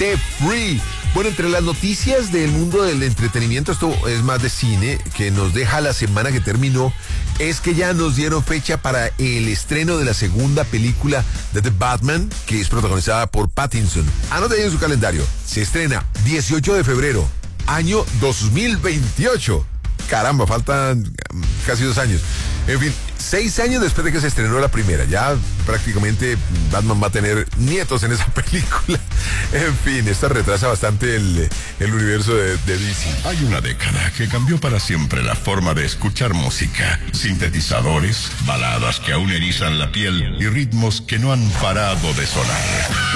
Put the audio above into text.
Sé Free. Bueno, entre las noticias del mundo del entretenimiento, esto es más de cine, que nos deja la semana que terminó, es que ya nos dieron fecha para el estreno de la segunda película de The Batman, que es protagonizada por Pattinson. Anoten en su calendario, se estrena 18 de febrero, año 2028. Caramba, faltan casi 2 años. En fin, 6 años después de que se estrenó la primera. Ya prácticamente Batman va a tener nietos en esa película. En fin, esto retrasa bastante el universo de DC. Hay una década que cambió para siempre la forma de escuchar música. Sintetizadores, baladas que aún erizan la piel y ritmos que no han parado de sonar.